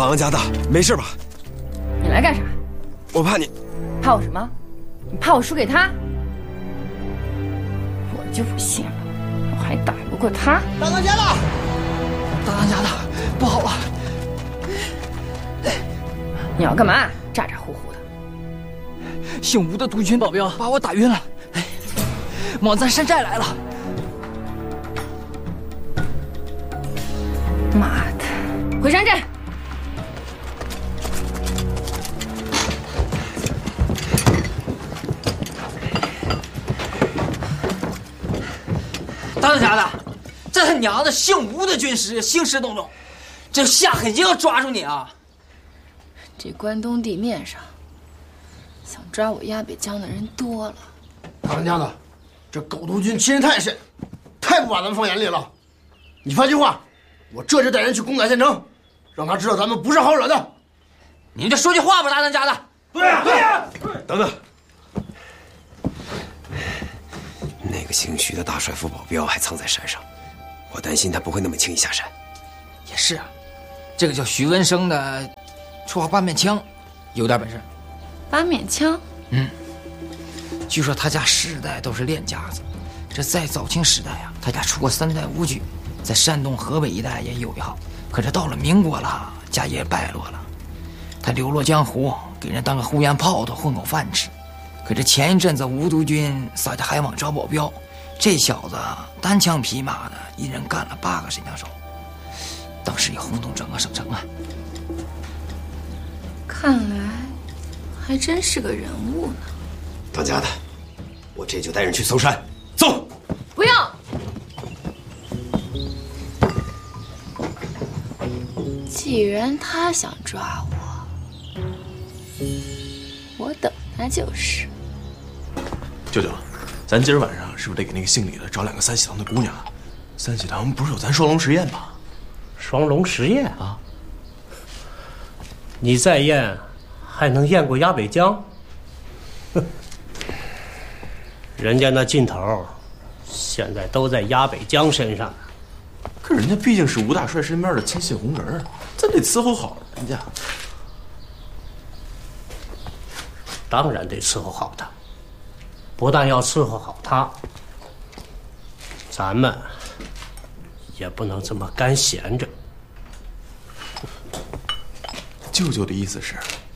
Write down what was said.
大当家的，没事吧？ 你来干啥？ 我怕你。 怕我什么？你怕我输给他？我就不信了，我还打不过他。 大当家的，大当家的，不好了！ 你要干嘛？咋咋呼呼的。 姓吴的毒菌保镖把我打晕了，往咱山寨来了。 妈的，回山寨！ 大当家的，这他娘的姓吴的军师兴师动众，这下狠心要抓住你啊！ 这关东地面上，想抓我鸭北江的人多了。 大当家的，这狗头军欺人太甚，太不把咱们放眼里了。你发句话，我这就带人去攻打县城，让他知道咱们不是好惹的。 你就说句话吧，大当家的。 对呀，对呀。 等等，那个姓徐的大帅府保镖还藏在山上，我担心他不会那么轻易下山。 也是啊，这个叫徐文生的，绰号八面枪，有点本事。 八面枪？ 据说他家世代都是练家子。这在早清时代啊，他家出过3代武举，在山东、河北一带也有一号。可是到了民国了，家业败落了。他流落江湖，给人当个胡烟炮头混口饭吃。可这前一阵子吴督军撒下海网找保镖，这小子单枪匹马的，一人干了8个神枪手，当时也轰动整个省城啊。 看来还真是个人物呢。 当家的，我这就带人去搜山，走。 不要！既然他想抓我等他就是。 舅舅，咱今儿晚上是不是得给那个姓李的找2个三喜堂的姑娘？三喜堂不是有咱双龙实验吗？ 双龙实验啊！你再验，还能验过鸭北江？哼，人家那劲头，现在都在鸭北江身上呢。 可人家毕竟是吴大帅身边的亲信红人，咱得伺候好人家。 当然得伺候好他，不但要伺候好他，咱们也不能这么干闲着。 舅舅的意思是，